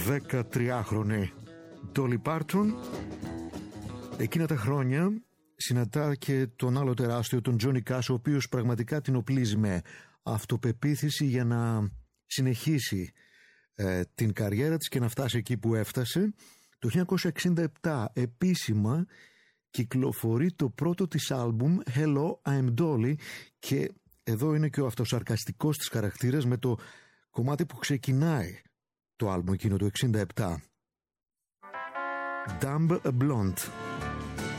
13χρονη Dolly Parton. Εκείνα τα χρόνια συναντά και τον άλλο τεράστιο, τον Johnny Cash, ο οποίος πραγματικά την οπλίζει με αυτοπεποίθηση για να συνεχίσει την καριέρα της και να φτάσει εκεί που έφτασε. Το 1967 επίσημα κυκλοφορεί το πρώτο της άλμπουμ Hello, I'm Dolly, και εδώ είναι και ο αυτοσαρκαστικός της χαρακτήρας με το κομμάτι που ξεκινάει το άλμπουμ εκείνο το 67. Dumb Blonde.